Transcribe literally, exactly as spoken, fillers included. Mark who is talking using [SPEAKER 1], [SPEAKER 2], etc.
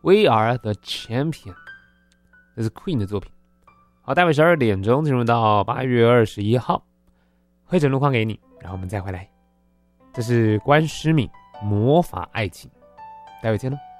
[SPEAKER 1] We Are the Champion， 这是 Queen 的作品。好，待会十二点钟进入到八月二十一号，会整路况给你，然后我们再回来。这是关诗敏《魔法爱情》，待会见喽。